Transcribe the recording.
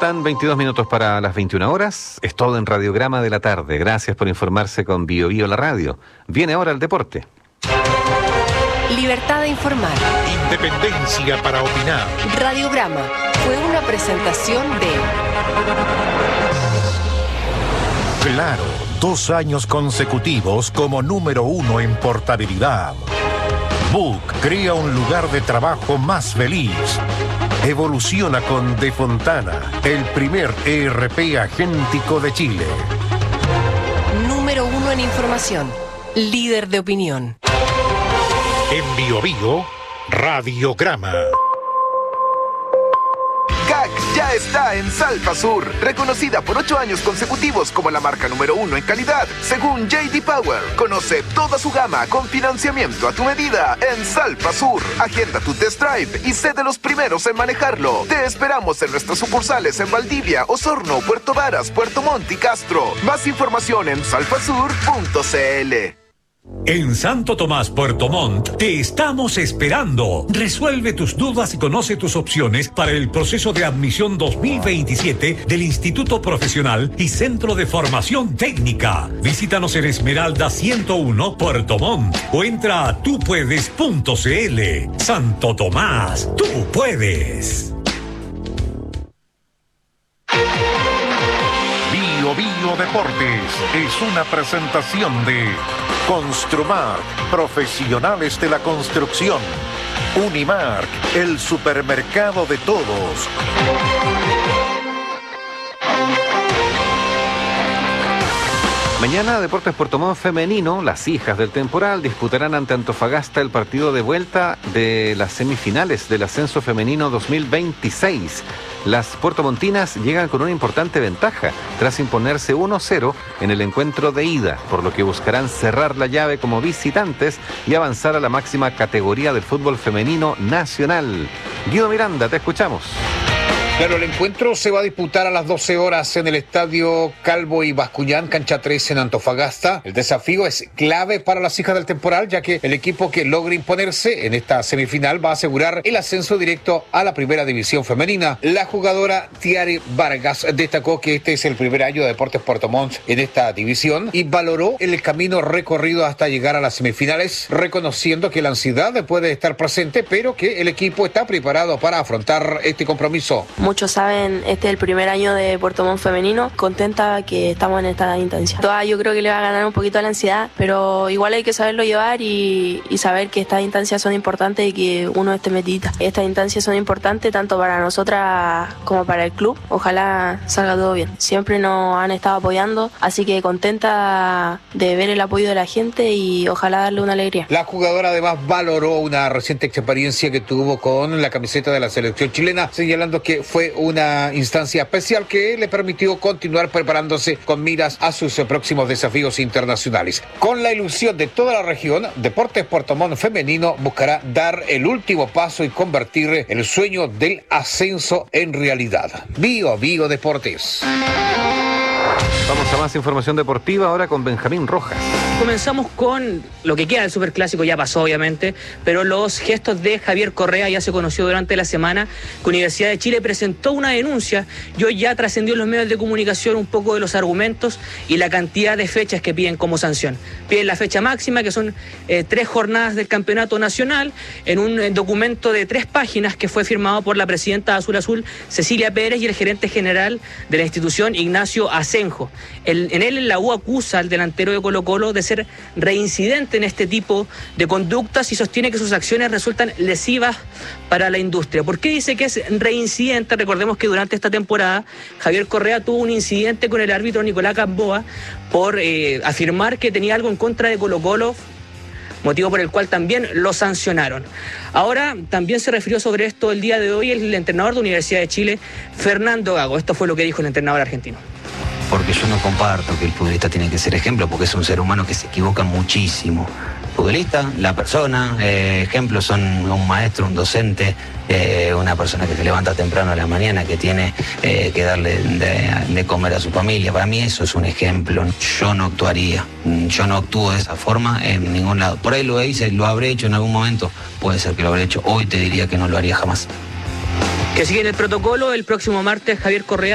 Faltan 22 minutos para las 21 horas. Es todo en Radiograma de la tarde. Gracias por informarse con Bio Bio la radio. Viene ahora el deporte. Libertad de informar. Independencia para opinar. Radiograma fue una presentación de... Claro, 2 años consecutivos como número 1 en portabilidad. Book crea un lugar de trabajo más feliz. Evoluciona con De Fontana, el primer ERP agéntico de Chile. Número 1 en información. Líder de opinión. En Bio Bio, Radiograma. CAC ya está en Salpa Sur, reconocida por 8 años consecutivos como la marca número 1 en calidad, según J.D. Power. Conoce toda su gama con financiamiento a tu medida en Salpa Sur. Agenda tu test drive y sé de los primeros en manejarlo. Te esperamos en nuestras sucursales en Valdivia, Osorno, Puerto Varas, Puerto Montt y Castro. Más información en salpasur.cl. En Santo Tomás, Puerto Montt, te estamos esperando. Resuelve tus dudas y conoce tus opciones para el proceso de admisión 2027 del Instituto Profesional y Centro de Formación Técnica. Visítanos en Esmeralda 101, Puerto Montt, o entra a tupuedes.cl. Santo Tomás, tú puedes. Bio Bio Deportes es una presentación de Construmark, profesionales de la construcción. Unimark, el supermercado de todos. Mañana Deportes Puerto Montt femenino, las hijas del temporal, disputarán ante Antofagasta el partido de vuelta de las semifinales del ascenso femenino 2026. Las puertomontinas llegan con una importante ventaja tras imponerse 1-0 en el encuentro de ida, por lo que buscarán cerrar la llave como visitantes y avanzar a la máxima categoría del fútbol femenino nacional. Guido Miranda, te escuchamos. Claro, el encuentro se va a disputar a las 12 horas en el estadio Calvo y Bascuñán, cancha 3 en Antofagasta. El desafío es clave para las hijas del temporal, ya que el equipo que logre imponerse en esta semifinal va a asegurar el ascenso directo a la primera división femenina. La jugadora Tiare Vargas destacó que este es el primer año de Deportes Puerto Montt en esta división y valoró el camino recorrido hasta llegar a las semifinales, reconociendo que la ansiedad puede estar presente, pero que el equipo está preparado para afrontar este compromiso. Muchos saben, este es el primer año de Puerto Montt femenino. Contenta que estamos en esta instancia. Yo creo que le va a ganar un poquito la ansiedad, pero igual hay que saberlo llevar y saber que estas instancias son importantes y que uno esté metidita. Estas instancias son importantes tanto para nosotras como para el club. Ojalá salga todo bien. Siempre nos han estado apoyando, así que contenta de ver el apoyo de la gente y ojalá darle una alegría. La jugadora además valoró una reciente experiencia que tuvo con la camiseta de la selección chilena, señalando que fue una instancia especial que le permitió continuar preparándose con miras a sus próximos desafíos internacionales. Con la ilusión de toda la región, Deportes Puerto Montt femenino buscará dar el último paso y convertir el sueño del ascenso en realidad. Bio Bio Deportes. Vamos a más información deportiva ahora con Benjamín Rojas. Comenzamos con lo que queda del Superclásico, ya pasó obviamente, pero los gestos de Javier Correa. Ya se conoció durante la semana que Universidad de Chile presentó una denuncia y hoy ya trascendió en los medios de comunicación un poco de los argumentos y la cantidad de fechas que piden como sanción. Piden la fecha máxima, que son 3 jornadas del campeonato nacional, en un documento de 3 páginas que fue firmado por la presidenta de Azul Azul, Cecilia Pérez, y el gerente general de la institución, Ignacio Asenjo. En él, la U acusa al delantero de Colo-Colo de ser reincidente en este tipo de conductas y sostiene que sus acciones resultan lesivas para la industria. ¿Por qué dice que es reincidente? Recordemos que durante esta temporada Javier Correa tuvo un incidente con el árbitro Nicolás Gamboa por afirmar que tenía algo en contra de Colo-Colo, motivo por el cual también lo sancionaron. Ahora también se refirió sobre esto el día de hoy el entrenador de Universidad de Chile, Fernando Gago. Esto fue lo que dijo el entrenador argentino. Porque yo no comparto que el futbolista tiene que ser ejemplo, porque es un ser humano que se equivoca muchísimo. Futbolista, la persona, ejemplos son un maestro, un docente, una persona que se levanta temprano a la mañana, que tiene que darle de comer a su familia. Para mí eso es un ejemplo. Yo no actuaría, yo no actúo de esa forma en ningún lado. Por ahí lo hice, lo habré hecho en algún momento, puede ser que lo habré hecho. Hoy te diría que no lo haría jamás. Que sigue en el protocolo, el próximo martes Javier Correa